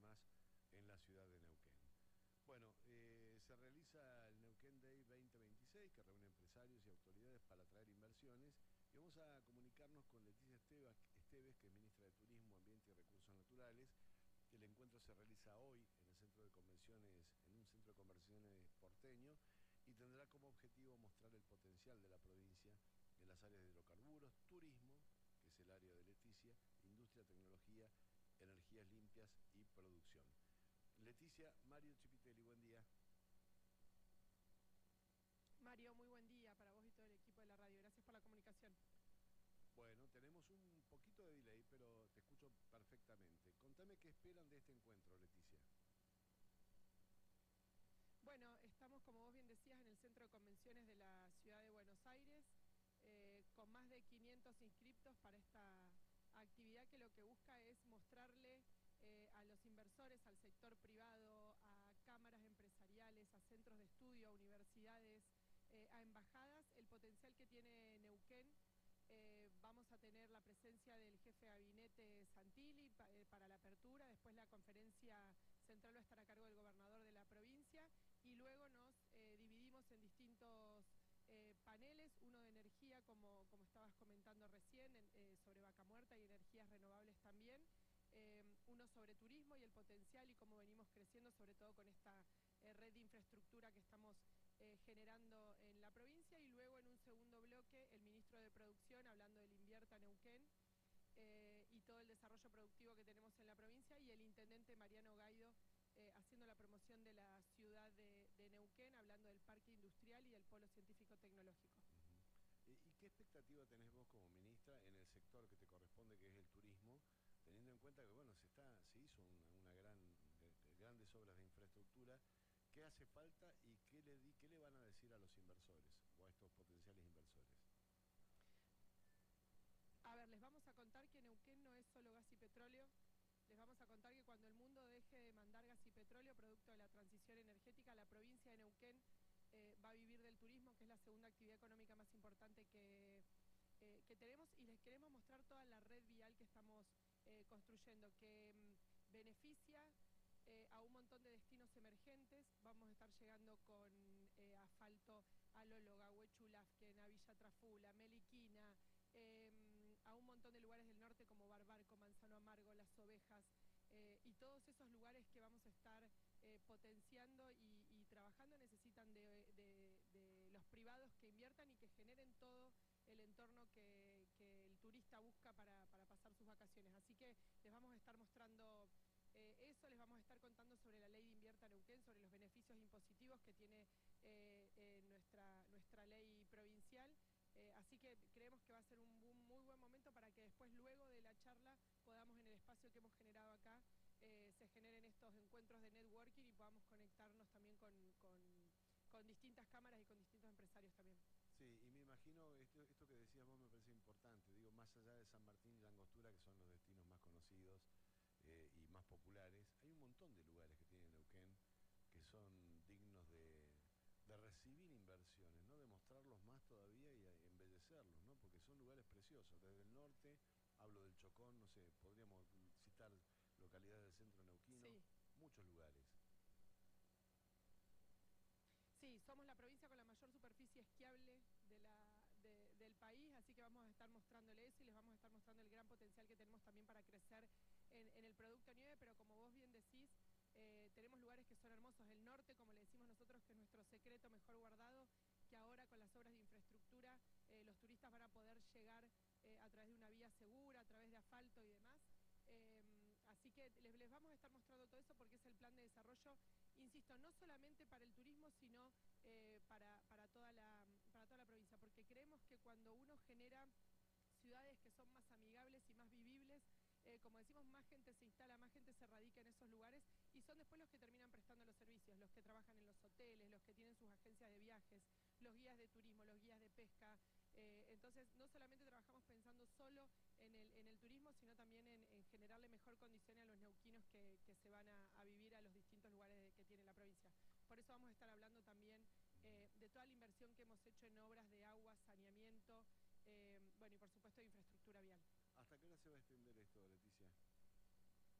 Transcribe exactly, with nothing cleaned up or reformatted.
más en la ciudad de Neuquén. Bueno, eh, se realiza el Neuquén Day veinte veintiséis, que reúne empresarios y autoridades para atraer inversiones, y vamos a comunicarnos con Leticia Esteves, Esteves, que es ministra de Turismo, Ambiente y Recursos Naturales. El encuentro se realiza hoy en el centro de convenciones, en un centro de convenciones porteño, y tendrá como objetivo mostrar el potencial de la provincia en las áreas de hidrocarburos, turismo, que es el área de Leticia, industria, tecnología, energías limpias y producción. Leticia, Mario Chipitelli, buen día. Mario, muy buen día para vos y todo el equipo de la radio. Gracias por la comunicación. Bueno, tenemos un poquito de delay, pero te escucho perfectamente. Contame qué esperan de este encuentro, Leticia. Bueno, estamos, como vos bien decías, en el Centro de Convenciones de la Ciudad de Buenos Aires, eh, con más de quinientos inscriptos para esta actividad que lo que busca es mostrarle eh, a los inversores, al sector privado, a cámaras empresariales, a centros de estudio, a universidades, eh, a embajadas, el potencial que tiene Neuquén. Eh, vamos a tener la presencia del jefe de gabinete Santilli pa, eh, para la apertura, después la conferencia central va a estar a cargo del gobernador de la provincia y luego nos eh, dividimos en distintos eh, paneles, uno de energía, como, como estabas comentando recién, en, eh, sobre Vaca Muerta y energías renovables también, eh, uno sobre turismo y el potencial y cómo venimos creciendo, sobre todo con esta eh, red de infraestructura que estamos Eh, generando en la provincia, y luego en un segundo bloque el ministro de Producción hablando del Invierta Neuquén eh, y todo el desarrollo productivo que tenemos en la provincia, y el intendente Mariano Gaido eh, haciendo la promoción de la ciudad de, de Neuquén, hablando del parque industrial y del polo científico-tecnológico. Uh-huh. ¿Y qué expectativa tenés vos como ministra en el sector que te corresponde, que es el turismo, teniendo en cuenta que bueno, se está, se hizo una, una gran, eh, grandes obras de infraestructura? ¿Qué hace falta y qué le, di, qué le van a decir a los inversores o a estos potenciales inversores? A ver, les vamos a contar que Neuquén no es solo gas y petróleo. Les vamos a contar que cuando el mundo deje de mandar gas y petróleo, producto de la transición energética, la provincia de Neuquén eh, va a vivir del turismo, que es la segunda actividad económica más importante que, eh, que tenemos, y les queremos mostrar toda la red vial que estamos eh, construyendo, que mm, beneficia eh, a un montón de destinos emergentes. Vamos a estar llegando con eh, asfalto a Lóloga, Huechulafquen, a Villa Trafula, Meliquina, eh, a un montón de lugares del norte como Barbarco, Manzano Amargo, Las Ovejas, eh, y todos esos lugares que vamos a estar eh, potenciando y, y trabajando necesitan de, de, de los privados que inviertan y que generen todo el entorno que, que el turista busca para, para pasar sus vacaciones. Así que les vamos a estar mostrando eh, eso, les vamos a estar contando sobre la ley de Invierta Neuquén, sobre los beneficios impositivos que tiene eh, eh, nuestra, nuestra ley provincial. Eh, así que creemos que va a ser un, un muy buen momento para que después, luego de la charla, podamos, en el espacio que hemos generado acá, eh, se generen estos encuentros de networking y podamos conectarnos también con, con, con distintas cámaras y con distintos empresarios también. Sí, y me imagino, esto, esto que decías vos me parece importante, digo, más allá de San Martín y La Angostura, que son los destinos más conocidos eh, y más populares, hay un montón de lugares que tiene Neuquén que son dignos de, de recibir inversiones, ¿no? De mostrarlos más todavía y embellecerlos, ¿no? Porque son lugares preciosos. Desde el norte, hablo del Chocón, no sé, podríamos citar localidades del centro neuquino, Sí. muchos lugares. Sí, somos la provincia con la mayor superficie esquiable de la, de, del país, así que vamos a estar mostrándole eso y les vamos a estar mostrando el gran potencial que tenemos también para crecer en, en el producto nieve, pero como vos bien decís, eh, tenemos lugares que son hermosos. El norte, como le decimos nosotros, que es nuestro secreto mejor guardado, que ahora con las obras de infraestructura eh, los turistas van a poder llegar eh, a través de una vía segura, a través de asfalto y demás. Eh, así que les, les vamos a estar mostrando todo eso porque es el plan de desarrollo, insisto, no solamente para el turismo, sino eh, para, para, toda la, para toda la provincia, porque creemos que cuando uno genera ciudades que son más amigables y más vivibles, eh, como decimos, más gente se instala, más gente se radica en esos lugares y son después los que terminan prestando los servicios, los que trabajan en los hoteles, los que tienen sus agencias de viajes, los guías de turismo, los guías de pesca. Eh, entonces, no solamente trabajamos pensando solo en el, en el turismo, sino también en, en generarle mejor condiciones a los neuquinos que, que se van a, a vivir a los distintos lugares de, que tiene la provincia. Por eso vamos a estar hablando también eh, de toda la inversión que hemos hecho en obras de agua, saneamiento, eh, bueno, y por supuesto de infraestructura vial. ¿Hasta qué hora se va a extender esto, Leticia?